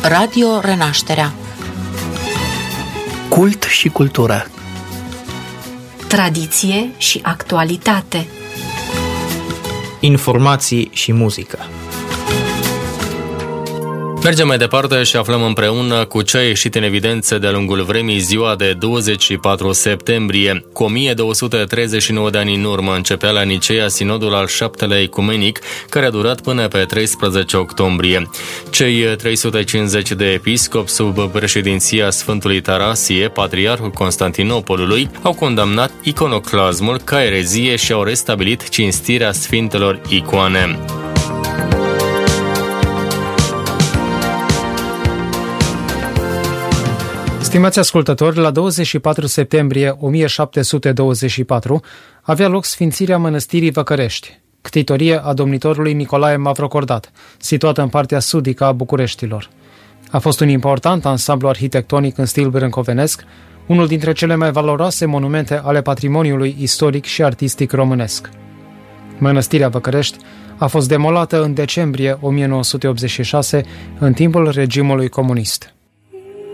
Radio Renașterea. Cult și cultură. Tradiție și actualitate. Informații și muzică. Mergem mai departe și aflăm împreună cu ce a ieșit în evidență de-a lungul vremii ziua de 24 septembrie. Cu 1239 de ani în urmă începea la Niceea Sinodul al VII-lea ecumenic, care a durat până pe 13 octombrie. Cei 350 de episcopi sub președinția Sfântului Tarasie, patriarhul Constantinopolului, au condamnat iconoclasmul ca erezie și au restabilit cinstirea sfintelor icoane. Stimați ascultători, la 24 septembrie 1724 avea loc sfințirea mănăstirii Văcărești, ctitorie a domnitorului Nicolae Mavrocordat, situată în partea sudică a Bucureștilor. A fost un important ansamblu arhitectonic în stil brâncovenesc, unul dintre cele mai valoroase monumente ale patrimoniului istoric și artistic românesc. Mănăstirea Văcărești a fost demolată în decembrie 1986 în timpul regimului comunist.